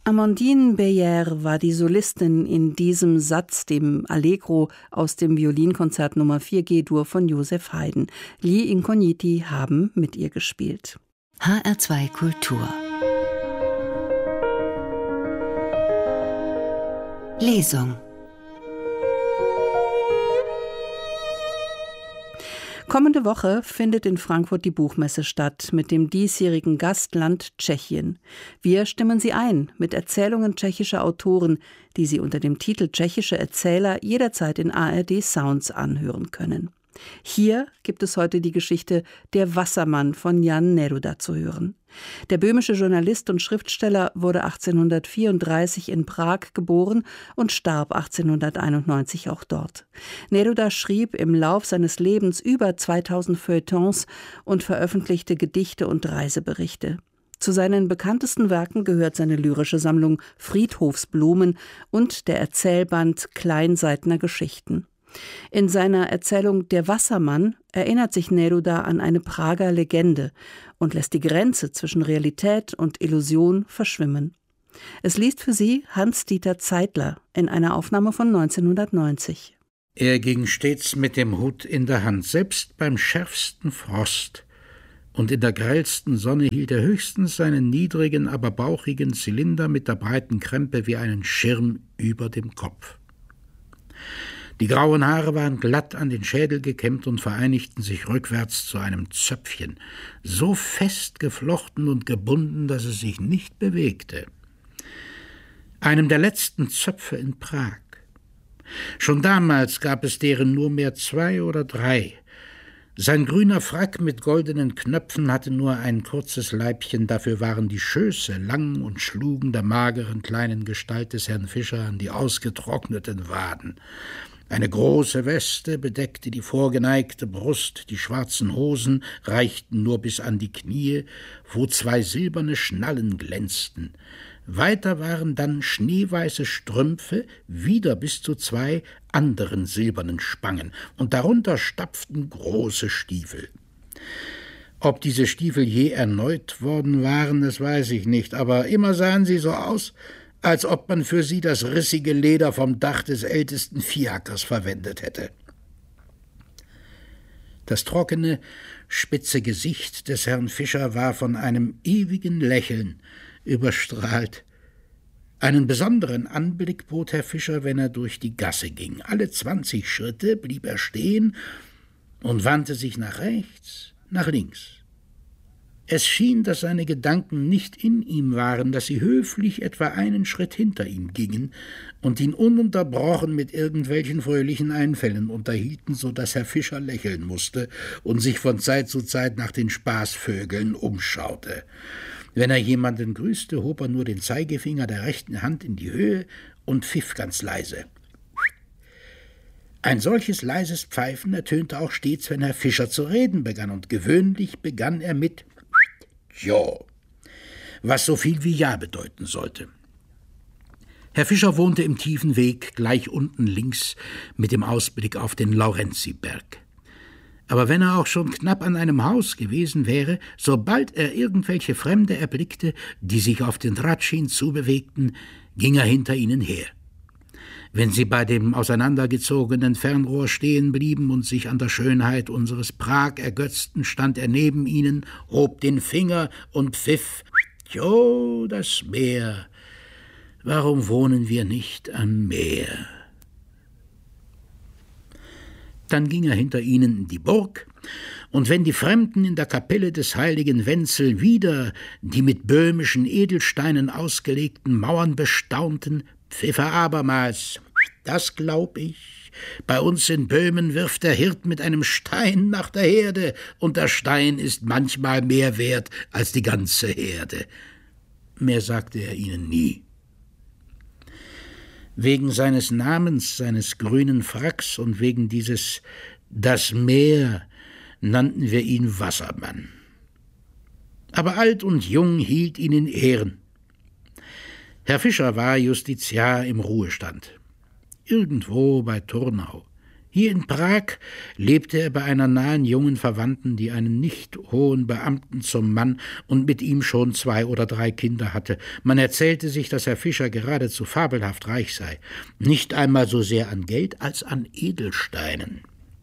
Amandine Beyer war die Solistin in diesem Satz, dem Allegro aus dem Violinkonzert Nummer 4 G-Dur von Joseph Haydn. Gli Incogniti haben mit ihr gespielt. HR2 Kultur. Lesung. Kommende Woche findet in Frankfurt die Buchmesse statt mit dem diesjährigen Gastland Tschechien. Wir stimmen Sie ein mit Erzählungen tschechischer Autoren, die Sie unter dem Titel Tschechische Erzähler jederzeit in ARD Sounds anhören können. Hier gibt es heute die Geschichte Der Wassermann von Jan Neruda zu hören. Der böhmische Journalist und Schriftsteller wurde 1834 in Prag geboren und starb 1891 auch dort. Neruda schrieb im Lauf seines Lebens über 2000 Feuilletons und veröffentlichte Gedichte und Reiseberichte. Zu seinen bekanntesten Werken gehört seine lyrische Sammlung Friedhofsblumen und der Erzählband Kleinseitner Geschichten. In seiner Erzählung Der Wassermann erinnert sich Neruda an eine Prager Legende und lässt die Grenze zwischen Realität und Illusion verschwimmen. Es liest für Sie Hans-Dieter Zeitler in einer Aufnahme von 1990. Er ging stets mit dem Hut in der Hand, selbst beim schärfsten Frost. Und in der grellsten Sonne hielt er höchstens seinen niedrigen, aber bauchigen Zylinder mit der breiten Krempe wie einen Schirm über dem Kopf. Die grauen Haare waren glatt an den Schädel gekämmt und vereinigten sich rückwärts zu einem Zöpfchen, so fest geflochten und gebunden, dass es sich nicht bewegte. Einem der letzten Zöpfe in Prag. Schon damals gab es deren nur mehr 2 oder 3. Sein grüner Frack mit goldenen Knöpfen hatte nur ein kurzes Leibchen, dafür waren die Schöße lang und schlugen der mageren kleinen Gestalt des Herrn Fischer an die ausgetrockneten Waden. Eine große Weste bedeckte die vorgeneigte Brust, die schwarzen Hosen reichten nur bis an die Knie, wo 2 silberne Schnallen glänzten. Weiter waren dann schneeweiße Strümpfe, wieder bis zu 2 anderen silbernen Spangen, und darunter stapften große Stiefel. Ob diese Stiefel je erneut worden waren, das weiß ich nicht, aber immer sahen sie so aus, als ob man für sie das rissige Leder vom Dach des ältesten Fiakers verwendet hätte. Das trockene, spitze Gesicht des Herrn Fischer war von einem ewigen Lächeln überstrahlt. Einen besonderen Anblick bot Herr Fischer, wenn er durch die Gasse ging. Alle 20 Schritte blieb er stehen und wandte sich nach rechts, nach links. Es schien, dass seine Gedanken nicht in ihm waren, dass sie höflich etwa einen Schritt hinter ihm gingen und ihn ununterbrochen mit irgendwelchen fröhlichen Einfällen unterhielten, so dass Herr Fischer lächeln musste und sich von Zeit zu Zeit nach den Spaßvögeln umschaute. Wenn er jemanden grüßte, hob er nur den Zeigefinger der rechten Hand in die Höhe und pfiff ganz leise. Ein solches leises Pfeifen ertönte auch stets, wenn Herr Fischer zu reden begann, und gewöhnlich begann er mit Jo, was so viel wie Ja bedeuten sollte. Herr Fischer wohnte im tiefen Weg, gleich unten links, mit dem Ausblick auf den Laurenziberg. Aber wenn er auch schon knapp an einem Haus gewesen wäre, sobald er irgendwelche Fremde erblickte, die sich auf den Hradschin zubewegten, ging er hinter ihnen her. Wenn sie bei dem auseinandergezogenen Fernrohr stehen blieben und sich an der Schönheit unseres Prag ergötzten, stand er neben ihnen, hob den Finger und pfiff: »Jo, das Meer! Warum wohnen wir nicht am Meer?« Dann ging er hinter ihnen in die Burg, und wenn die Fremden in der Kapelle des heiligen Wenzel wieder die mit böhmischen Edelsteinen ausgelegten Mauern bestaunten, pfiff er abermals: »Das glaub ich. Bei uns in Böhmen wirft der Hirt mit einem Stein nach der Herde, und der Stein ist manchmal mehr wert als die ganze Herde.« Mehr sagte er ihnen nie. Wegen seines Namens, seines grünen Fracks und wegen dieses »Das Meer« nannten wir ihn Wassermann. Aber alt und jung hielt ihn in Ehren. Herr Fischer war Justiziar im Ruhestand. Irgendwo bei Turnau, Hier in Prag lebte er bei einer nahen jungen Verwandten, die einen nicht hohen Beamten zum Mann und mit ihm schon 2 oder 3 Kinder hatte. Man erzählte sich, dass Herr Fischer geradezu fabelhaft reich sei, nicht einmal so sehr an Geld als an Edelsteinen.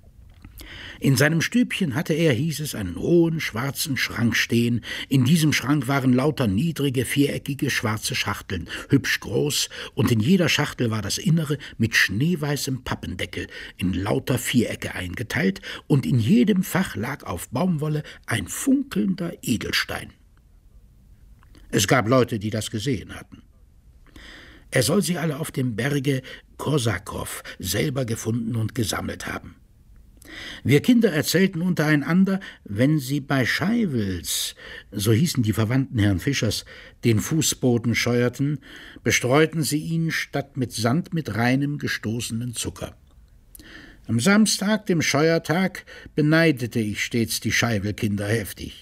In seinem Stübchen hatte er, hieß es, einen hohen schwarzen Schrank stehen. In diesem Schrank waren lauter niedrige, viereckige, schwarze Schachteln, hübsch groß, und in jeder Schachtel war das Innere mit schneeweißem Pappendeckel in lauter Vierecke eingeteilt, und in jedem Fach lag auf Baumwolle ein funkelnder Edelstein. Es gab Leute, die das gesehen hatten. Er soll sie alle auf dem Berge Korsakow selber gefunden und gesammelt haben. Wir Kinder erzählten untereinander, wenn sie bei Scheiwels, so hießen die Verwandten Herrn Fischers, den Fußboden scheuerten, bestreuten sie ihn statt mit Sand mit reinem gestoßenen Zucker. Am Samstag, dem Scheuertag, beneidete ich stets die Scheiwelkinder heftig.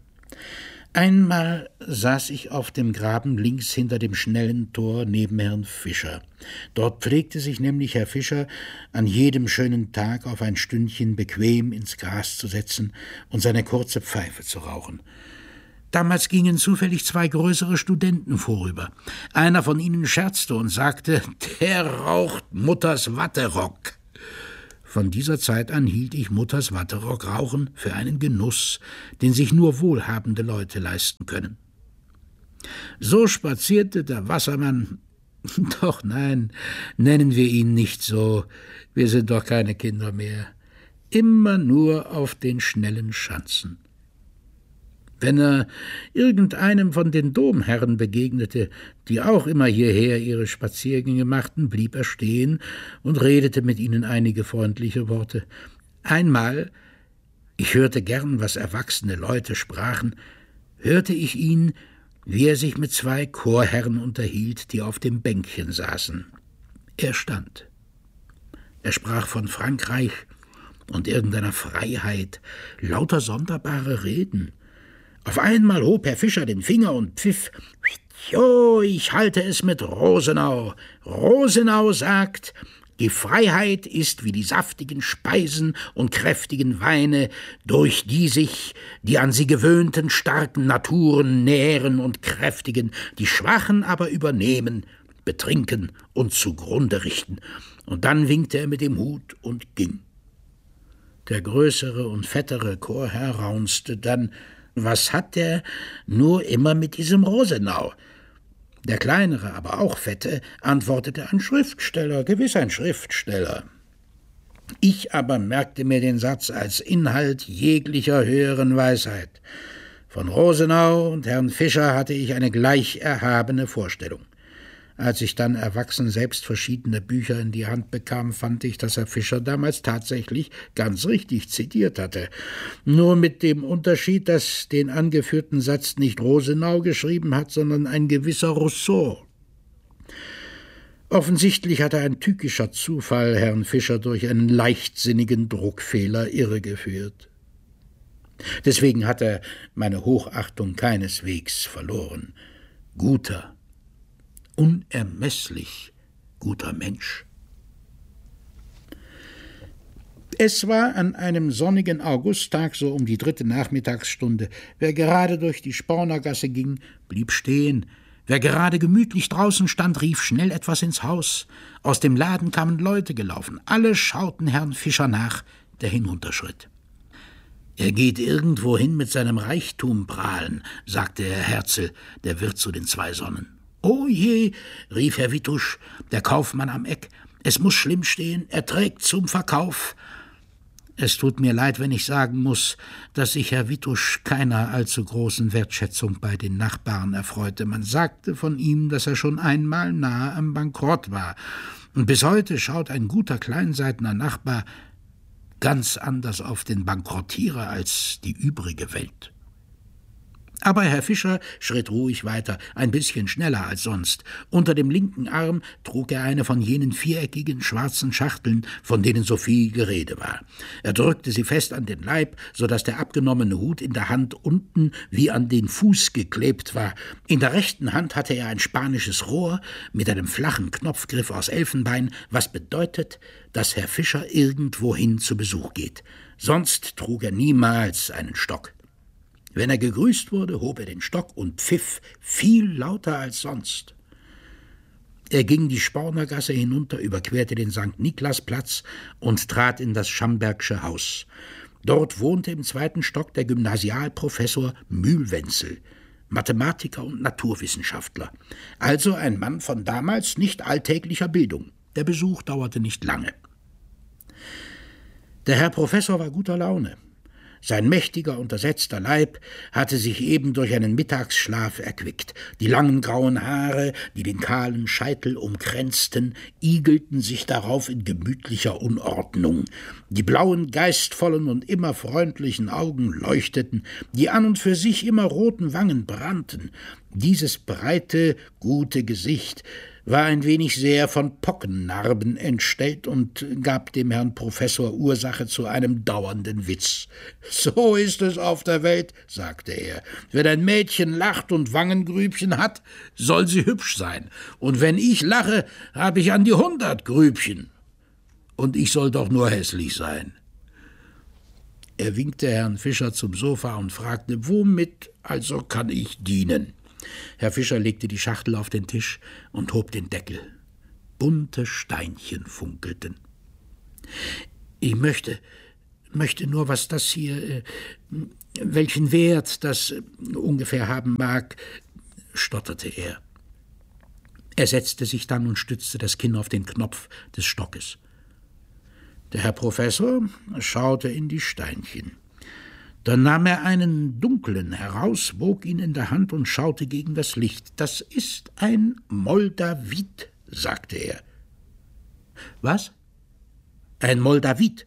Einmal saß ich auf dem Graben links hinter dem schnellen Tor neben Herrn Fischer. Dort pflegte sich nämlich Herr Fischer an jedem schönen Tag auf ein Stündchen bequem ins Gras zu setzen und seine kurze Pfeife zu rauchen. Damals gingen zufällig 2 größere Studenten vorüber. Einer von ihnen scherzte und sagte, der raucht Mutters Watterock. Von dieser Zeit an hielt ich Mutters Watterock-Rauchen für einen Genuss, den sich nur wohlhabende Leute leisten können. So spazierte der Wassermann, doch nein, nennen wir ihn nicht so, wir sind doch keine Kinder mehr, immer nur auf den schnellen Schanzen. Wenn er irgendeinem von den Domherren begegnete, die auch immer hierher ihre Spaziergänge machten, blieb er stehen und redete mit ihnen einige freundliche Worte. Einmal, ich hörte gern, was erwachsene Leute sprachen, hörte ich ihn, wie er sich mit 2 Chorherren unterhielt, die auf dem Bänkchen saßen. Er stand. Er sprach von Frankreich und irgendeiner Freiheit, lauter sonderbare Reden. Auf einmal hob Herr Fischer den Finger und pfiff, »Jo, ich halte es mit Rosenau. Rosenau sagt, die Freiheit ist wie die saftigen Speisen und kräftigen Weine, durch die sich die an sie gewöhnten starken Naturen nähren und kräftigen, die Schwachen aber übernehmen, betrinken und zugrunde richten.« Und dann winkte er mit dem Hut und ging. Der größere und fettere Chorherr raunzte dann, »Was hat der nur immer mit diesem Rosenau?« Der kleinere, aber auch fette, antwortete, »Ein Schriftsteller, gewiss ein Schriftsteller.« Ich aber merkte mir den Satz als Inhalt jeglicher höheren Weisheit. Von Rosenau und Herrn Fischer hatte ich eine gleich erhabene Vorstellung. Als ich dann erwachsen selbst verschiedene Bücher in die Hand bekam, fand ich, dass Herr Fischer damals tatsächlich ganz richtig zitiert hatte. Nur mit dem Unterschied, dass den angeführten Satz nicht Rosenau geschrieben hat, sondern ein gewisser Rousseau. Offensichtlich hatte ein tückischer Zufall Herrn Fischer durch einen leichtsinnigen Druckfehler irregeführt. Deswegen hat er meine Hochachtung keineswegs verloren. Guter, unermesslich guter Mensch. Es war an einem sonnigen Augusttag, so um die 3. Nachmittagsstunde. Wer gerade durch die Spornergasse ging, blieb stehen. Wer gerade gemütlich draußen stand, rief schnell etwas ins Haus. Aus dem Laden kamen Leute gelaufen. Alle schauten Herrn Fischer nach, der hinunterschritt. »Er geht irgendwo hin mit seinem Reichtum prahlen«, sagte Herr Herzl, der Wirt zu den 2 Sonnen. »Oh je«, rief Herr Wittusch, der Kaufmann am Eck, »es muss schlimm stehen, er trägt zum Verkauf.« Es tut mir leid, wenn ich sagen muss, dass sich Herr Wittusch keiner allzu großen Wertschätzung bei den Nachbarn erfreute. Man sagte von ihm, dass er schon einmal nahe am Bankrott war. Und bis heute schaut ein guter Kleinseitner Nachbar ganz anders auf den Bankerottierer als die übrige Welt. Aber Herr Fischer schritt ruhig weiter, ein bisschen schneller als sonst. Unter dem linken Arm trug er eine von jenen viereckigen schwarzen Schachteln, von denen so viel Gerede war. Er drückte sie fest an den Leib, so dass der abgenommene Hut in der Hand unten wie an den Fuß geklebt war. In der rechten Hand hatte er ein spanisches Rohr mit einem flachen Knopfgriff aus Elfenbein, was bedeutet, dass Herr Fischer irgendwohin zu Besuch geht. Sonst trug er niemals einen Stock. Wenn er gegrüßt wurde, hob er den Stock und pfiff viel lauter als sonst. Er ging die Spornergasse hinunter, überquerte den Sankt-Niklas-Platz und trat in das Schambergsche Haus. Dort wohnte im 2. Stock der Gymnasialprofessor Mühlwenzel, Mathematiker und Naturwissenschaftler, also ein Mann von damals nicht alltäglicher Bildung. Der Besuch dauerte nicht lange. Der Herr Professor war guter Laune. Sein mächtiger, untersetzter Leib hatte sich eben durch einen Mittagsschlaf erquickt. Die langen grauen Haare, die den kahlen Scheitel umkränzten, igelten sich darauf in gemütlicher Unordnung. Die blauen, geistvollen und immer freundlichen Augen leuchteten, die an und für sich immer roten Wangen brannten. Dieses breite, gute Gesicht war ein wenig sehr von Pockennarben entstellt und gab dem Herrn Professor Ursache zu einem dauernden Witz. »So ist es auf der Welt«, sagte er. »Wenn ein Mädchen lacht und Wangengrübchen hat, soll sie hübsch sein. Und wenn ich lache, habe ich an die 100 Grübchen. Und ich soll doch nur hässlich sein.« Er winkte Herrn Fischer zum Sofa und fragte, »Womit also kann ich dienen?« Herr Fischer legte die Schachtel auf den Tisch und hob den Deckel. Bunte Steinchen funkelten. »Ich möchte nur, was das hier, welchen Wert das ungefähr haben mag«, stotterte er. Er setzte sich dann und stützte das Kinn auf den Knopf des Stockes. Der Herr Professor schaute in die Steinchen. Dann nahm er einen dunklen heraus, wog ihn in der Hand und schaute gegen das Licht. »Das ist ein Moldavit«, sagte er. »Was?« »Ein Moldavit.«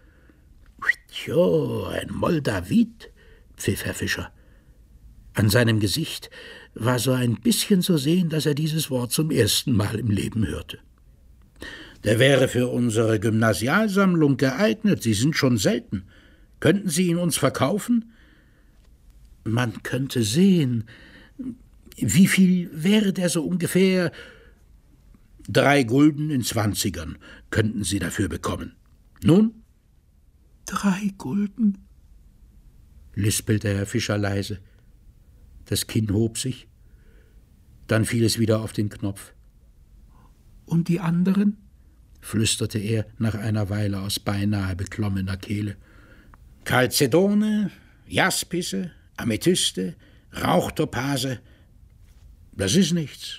»Jo, ein Moldavit«, pfiff Herr Fischer. An seinem Gesicht war so ein bisschen zu sehen, dass er dieses Wort zum ersten Mal im Leben hörte. »Der wäre für unsere Gymnasialsammlung geeignet. Sie sind schon selten. Könnten Sie ihn uns verkaufen?« »Man könnte sehen. Wie viel wäre der so ungefähr?« »3 Gulden in 20ern könnten Sie dafür bekommen.« »Nun?« »3 Gulden?« lispelte Herr Fischer leise. Das Kinn hob sich. Dann fiel es wieder auf den Knopf. »Und die anderen?« flüsterte er nach einer Weile aus beinahe beklommener Kehle. »Chalcedone, Jaspisse, Amethyste, Rauchtopase, das ist nichts.«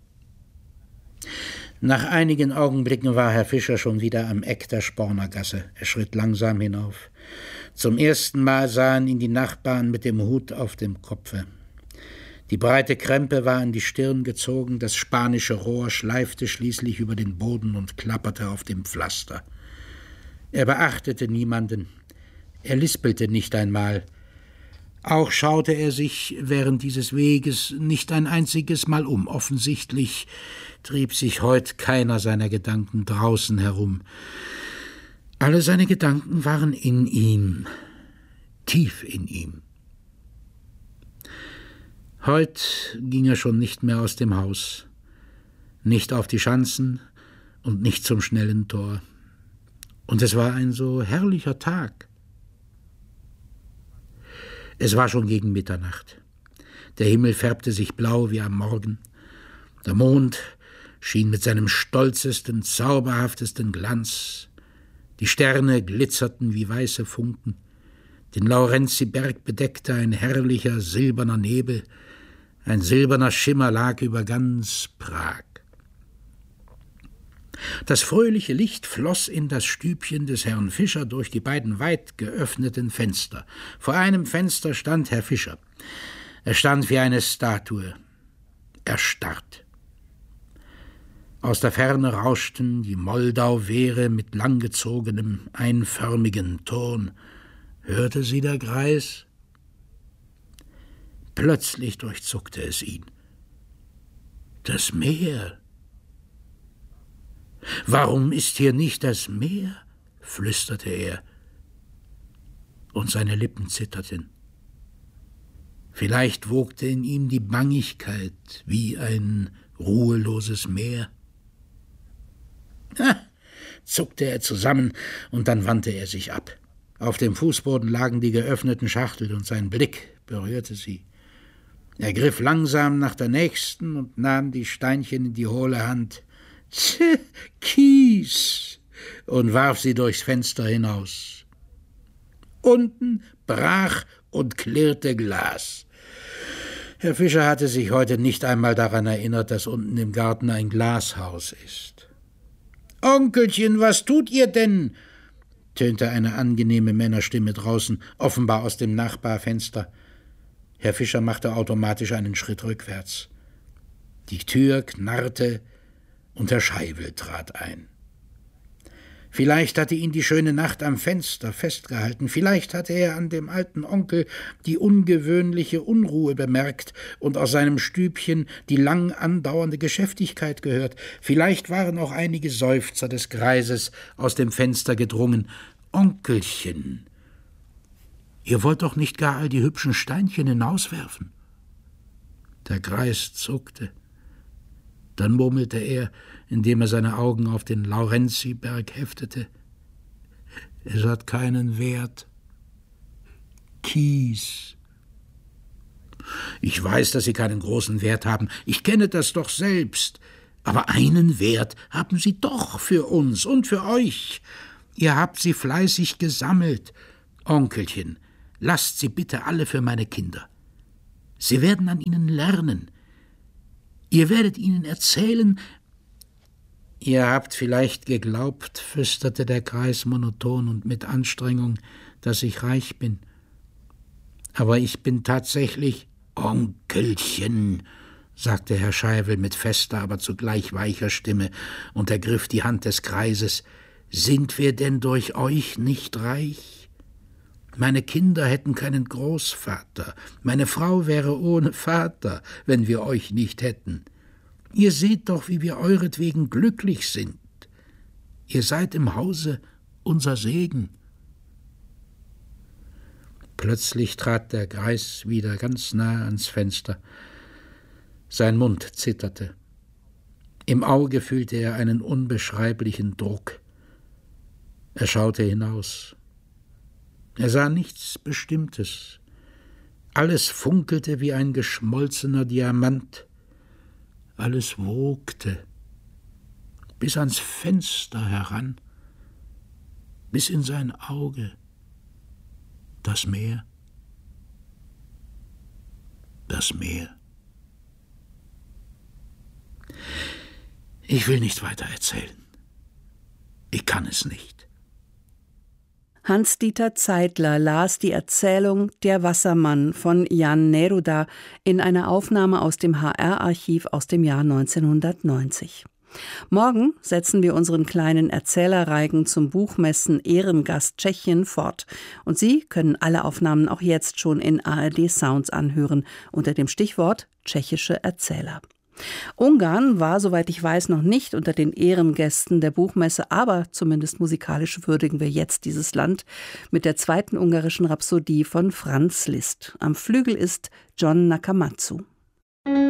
Nach einigen Augenblicken war Herr Fischer schon wieder am Eck der Spornergasse. Er schritt langsam hinauf. Zum ersten Mal sahen ihn die Nachbarn mit dem Hut auf dem Kopfe. Die breite Krempe war an die Stirn gezogen, das spanische Rohr schleifte schließlich über den Boden und klapperte auf dem Pflaster. Er beachtete niemanden. Er lispelte nicht einmal. Auch schaute er sich während dieses Weges nicht ein einziges Mal um. Offensichtlich trieb sich heut keiner seiner Gedanken draußen herum. Alle seine Gedanken waren in ihm, tief in ihm. Heut ging er schon nicht mehr aus dem Haus, nicht auf die Schanzen und nicht zum schnellen Tor. Und es war ein so herrlicher Tag. Es war schon gegen Mitternacht. Der Himmel färbte sich blau wie am Morgen. Der Mond schien mit seinem stolzesten, zauberhaftesten Glanz. Die Sterne glitzerten wie weiße Funken. Den Laurenzi-Berg bedeckte ein herrlicher, silberner Nebel. Ein silberner Schimmer lag über ganz Prag. Das fröhliche Licht floss in das Stübchen des Herrn Fischer durch die beiden weit geöffneten Fenster. Vor einem Fenster stand Herr Fischer. Er stand wie eine Statue, erstarrt. Aus der Ferne rauschten die Moldau-Wehre mit langgezogenem, einförmigen Ton. Hörte sie der Greis? Plötzlich durchzuckte es ihn. Das Meer. »Warum ist hier nicht das Meer?« flüsterte er, und seine Lippen zitterten. Vielleicht wogte in ihm die Bangigkeit wie ein ruheloses Meer. Zuckte er zusammen, und dann wandte er sich ab. Auf dem Fußboden lagen die geöffneten Schachteln, und sein Blick berührte sie. Er griff langsam nach der nächsten und nahm die Steinchen in die hohle Hand. Kies! Und warf sie durchs Fenster hinaus. Unten brach und klirrte Glas. Herr Fischer hatte sich heute nicht einmal daran erinnert, dass unten im Garten ein Glashaus ist. »Onkelchen, was tut ihr denn?« tönte eine angenehme Männerstimme draußen, offenbar aus dem Nachbarfenster. Herr Fischer machte automatisch einen Schritt rückwärts. Die Tür knarrte und Herr Scheivel trat ein. Vielleicht hatte ihn die schöne Nacht am Fenster festgehalten, vielleicht hatte er an dem alten Onkel die ungewöhnliche Unruhe bemerkt und aus seinem Stübchen die lang andauernde Geschäftigkeit gehört, vielleicht waren auch einige Seufzer des Greises aus dem Fenster gedrungen. »Onkelchen, ihr wollt doch nicht gar all die hübschen Steinchen hinauswerfen?« Der Greis zuckte. Dann murmelte er, indem er seine Augen auf den Laurenziberg heftete: »Es hat keinen Wert. Kies.« »Ich weiß, dass sie keinen großen Wert haben. Ich kenne das doch selbst. Aber einen Wert haben sie doch für uns und für euch. Ihr habt sie fleißig gesammelt. Onkelchen, lasst sie bitte alle für meine Kinder. Sie werden an ihnen lernen. Ihr werdet ihnen erzählen.« »Ihr habt vielleicht geglaubt«, flüsterte der Greis monoton und mit Anstrengung, »dass ich reich bin. Aber ich bin tatsächlich...« »Onkelchen«, sagte Herr Scheivel mit fester, aber zugleich weicher Stimme und ergriff die Hand des Greises, »sind wir denn durch euch nicht reich? Meine Kinder hätten keinen Großvater, meine Frau wäre ohne Vater, wenn wir euch nicht hätten. Ihr seht doch, wie wir euretwegen glücklich sind. Ihr seid im Hause unser Segen.« Plötzlich trat der Greis wieder ganz nahe ans Fenster. Sein Mund zitterte. Im Auge fühlte er einen unbeschreiblichen Druck. Er schaute hinaus. Er sah nichts Bestimmtes. Alles funkelte wie ein geschmolzener Diamant. Alles wogte, bis ans Fenster heran, bis in sein Auge. Das Meer. Das Meer. Ich will nicht weiter erzählen. Ich kann es nicht. Hans-Dieter Zeitler las die Erzählung »Der Wassermann« von Jan Neruda in einer Aufnahme aus dem HR-Archiv aus dem Jahr 1990. Morgen setzen wir unseren kleinen Erzählerreigen zum Buchmessen Ehrengast Tschechien fort. Und Sie können alle Aufnahmen auch jetzt schon in ARD Sounds anhören, unter dem Stichwort tschechische Erzähler. Ungarn war, soweit ich weiß, noch nicht unter den Ehrengästen der Buchmesse, aber zumindest musikalisch würdigen wir jetzt dieses Land mit der zweiten ungarischen Rhapsodie von Franz Liszt. Am Flügel ist John Nakamatsu.